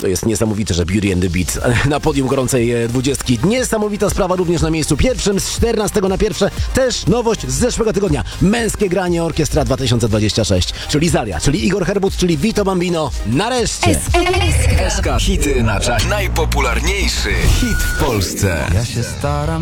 To jest niesamowite, że Beauty and the Beat na podium gorącej 20. Niesamowita sprawa również na miejscu pierwszym z 14 na pierwsze. Też nowość z zeszłego tygodnia. Męskie granie Orkiestra 2026. Czyli Zalia, czyli Igor Herbut, czyli Vito Bambino. Nareszcie! SK Hity na czas. Najpopularniejszy hit w Polsce. Ja się staram